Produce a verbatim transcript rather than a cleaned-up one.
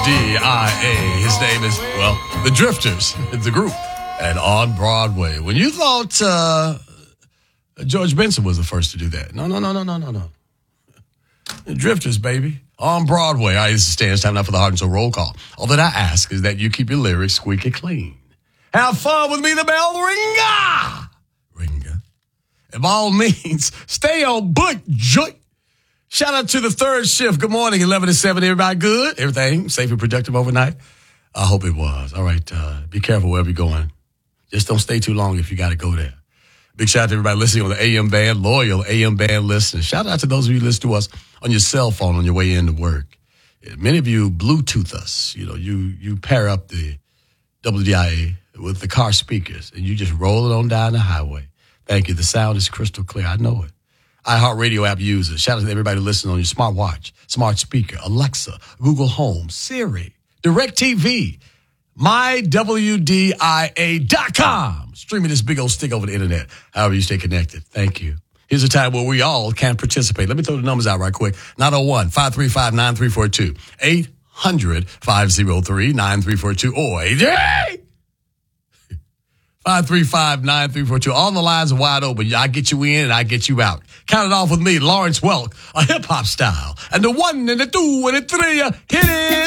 D I A. His name is, well, The Drifters, the group, and on Broadway. When you thought uh, George Benson was the first to do that. No, no, no, no, no, no, no. The Drifters, baby. On Broadway. All right, this is Stan. It's time now for the Heart and Soul Roll Call. All that I ask is that you keep your lyrics squeaky clean. Have fun with me, the bell ringer. Ringer. And by all means, stay on book, joy. Shout out to the third shift. Good morning, eleven to seven. Everybody good? Everything safe and productive overnight? I hope it was. All right, uh, be careful wherever you're going. Just don't stay too long if you got to go there. Big shout out to everybody listening on the A M band, loyal A M band listeners. Shout out to those of you who listen to us on your cell phone on your way into work. Many of you Bluetooth us. You know, you you pair up the W D I A with the car speakers, and you just roll it on down the highway. Thank you. The sound is crystal clear. I know it. iHeartRadio app users. Shout out to everybody listening on your smartwatch, smart speaker, Alexa, Google Home, Siri, DirecTV, my W D I A dot com. Streaming this big old stick over the internet. However you stay connected. Thank you. Here's a time where we all can participate. Let me throw the numbers out right quick. nine oh one, five three five, nine three four two. eight hundred, five oh three, nine three four two. Or eight five three five, nine three four two. All the lines are wide open. I get you in and I get you out. Count it off with me, Lawrence Welk, a hip-hop style. And the one and the two and the three, hit it.